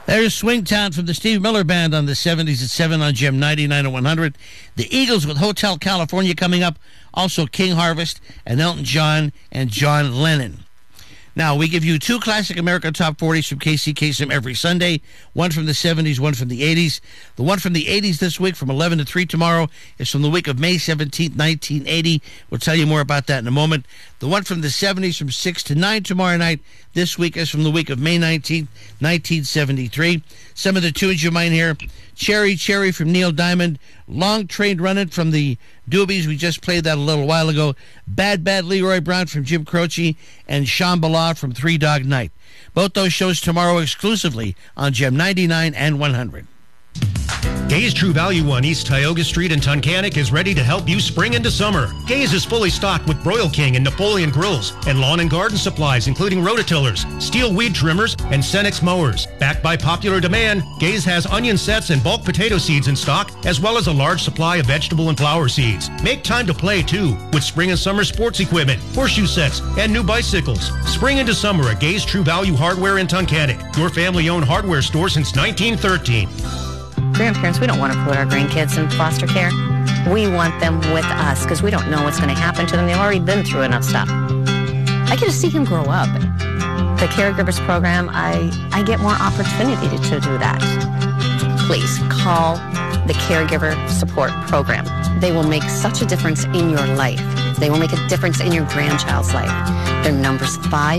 There's Swingtown from the Steve Miller Band on the 70s at 7 on Gem 99 and 100. The Eagles with Hotel California coming up. Also King Harvest and Elton John and John Lennon. Now, we give you two classic American Top 40s from Casey Kasem every Sunday, one from the 70s, one from the 80s. The one from the 80s this week from 11 to 3 tomorrow is from the week of May 17th, 1980. We'll tell you more about that in a moment. The one from the 70s from 6 to 9 tomorrow night this week is from the week of May 19th, 1973. Some of the tunes you might hear: Cherry, Cherry from Neil Diamond, Long Train Runnin' from the Doobies, we just played that a little while ago, Bad Bad Leroy Brown from Jim Croce, and Shambhala from Three Dog Night. Both those shows tomorrow exclusively on Gem 99 and 100. Gay's True Value on East Tioga Street in Tunkhannock is ready to help you spring into summer. Gay's is fully stocked with Broil King and Napoleon grills and lawn and garden supplies, including rototillers, steel weed trimmers, and Cenex mowers. Backed by popular demand, Gay's has onion sets and bulk potato seeds in stock, as well as a large supply of vegetable and flower seeds. Make time to play, too, with spring and summer sports equipment, horseshoe sets, and new bicycles. Spring into summer at Gay's True Value Hardware in Tunkhannock, your family-owned hardware store since 1913. Grandparents, we don't want to put our grandkids in foster care. We want them with us because we don't know what's going to happen to them. They've already been through enough stuff. I get to see them grow up. The Caregivers program, I get more opportunity to do that. Please call the Caregiver Support Program. They will make such a difference in your life. They will make a difference in your grandchild's life. Their number's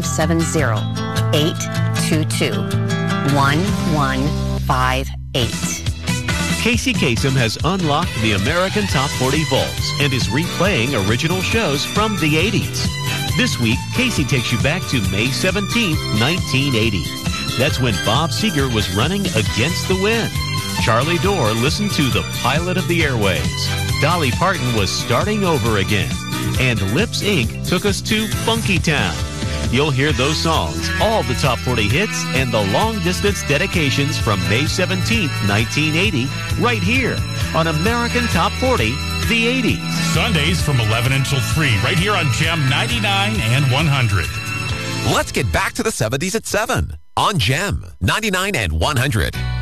570-822-1158. Casey Kasem has unlocked the American Top 40 vaults and is replaying original shows from the 80s. This week, Casey takes you back to May 17, 1980. That's when Bob Seger was running against the wind. Charlie Dorr listened to The Pilot of the Airways. Dolly Parton was starting over again. And Lips Inc. took us to Funky Town. You'll hear those songs, all the top 40 hits, and the long-distance dedications from May 17th, 1980, right here on American Top 40, the 80s. Sundays from 11 until 3, right here on Gem 99 and 100. Let's get back to the 70s at 7 on Gem 99 and 100.